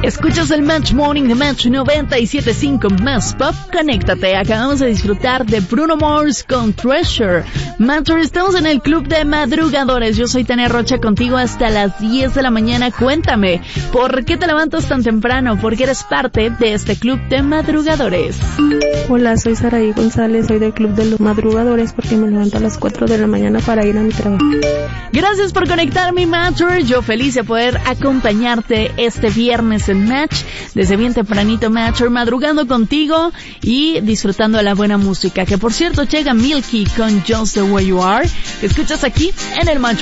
Escuchas el Match Morning de Match 97.5 Más Pop. Conéctate. Acabamos de disfrutar de Bruno Mars con Treasure. Matcher, estamos en el Club de Madrugadores. Yo soy Tania Rocha, contigo hasta las 10 de la mañana. Cuéntame, ¿por qué te levantas tan temprano? ¿Por qué eres parte de este Club de Madrugadores? Hola, soy Saraí González, soy del Club de los Madrugadores porque me levanto a las 4 de la mañana para ir a mi trabajo. Gracias por conectarme, Matcher. Yo feliz de poder acompañarte este viernes en Match, desde bien tempranito, Matcher, madrugando contigo y disfrutando de la buena música. Que por cierto llega Milky con Just the Way You Are, que escuchas aquí en el Match